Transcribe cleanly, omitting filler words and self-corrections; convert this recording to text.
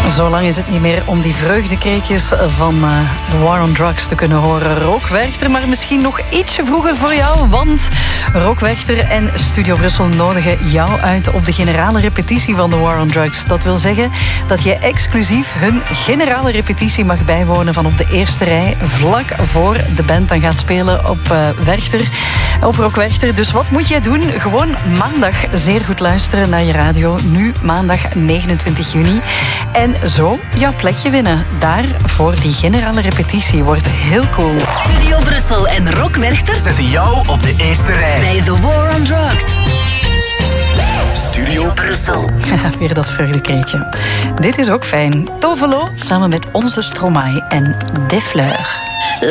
Zolang is het niet meer om die vreugdekreetjes van The War on Drugs te kunnen horen. Rook Werchter, maar misschien nog ietsje vroeger voor jou. Want Rook Werchter en Studio Brussel nodigen jou uit op de generale repetitie van The War on Drugs. Dat wil zeggen dat je exclusief hun generale repetitie mag bijwonen van op de eerste rij, vlak voor de band dan gaat spelen op Rook Werchter. Dus wat moet jij doen? Gewoon maandag zeer goed luisteren naar je radio. Nu maandag 29 juni. En zo jouw plekje winnen. Daar voor die generale repetitie. Wordt heel cool. Studio Brussel en Rook Werchter zetten jou op de eerste rij. Bij The War on Drugs. Studio Brussel. Weer dat vreugdekreetje. Dit is ook fijn. Tovelo samen met Onze Stromae en De Fleur.